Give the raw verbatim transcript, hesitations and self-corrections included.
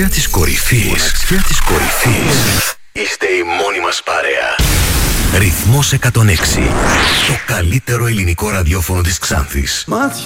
μοναξιά της κορυφής. Μοναξιά της κορυφής. Είστε η μόνη μας παρέα. Ρυθμός εκατόν έξι. Το καλύτερο ελληνικό ραδιόφωνο της Ξάνθης.